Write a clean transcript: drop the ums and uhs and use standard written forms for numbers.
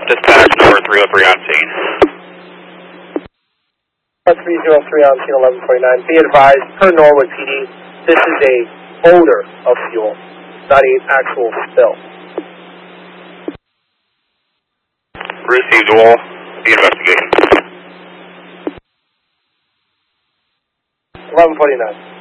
Dispatch number 303 on scene. 303 on scene 1149. Be advised, per Norwood PD, this is a odor of fuel, not an actual spill. Received all. The investigation. 1149.